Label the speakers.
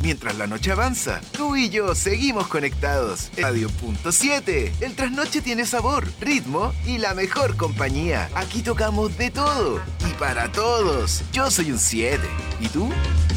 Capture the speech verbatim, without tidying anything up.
Speaker 1: Mientras la noche avanza, tú y yo seguimos conectados. Radio punto siete. El trasnoche tiene sabor, ritmo y la mejor compañía. Aquí tocamos de todo y para todos. Yo soy un siete. ¿Y tú?